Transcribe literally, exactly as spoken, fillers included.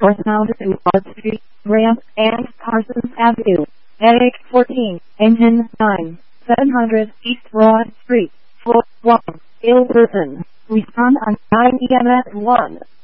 northbound to Broad Street, Grant, and Parsons Avenue. Headache fourteen, engine nine, seven hundred East Broad Street, floor one, ill person. Respond on nine p m at one.